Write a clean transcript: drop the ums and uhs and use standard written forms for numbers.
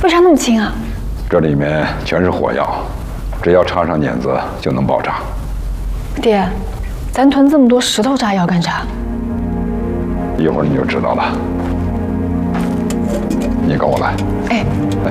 为啥那么轻啊？ 这里面全是火药，只要插上碾子就能爆炸。 爹，咱囤这么多石头炸药干啥？ 一会儿你就知道了。你跟我来。 哎。 来。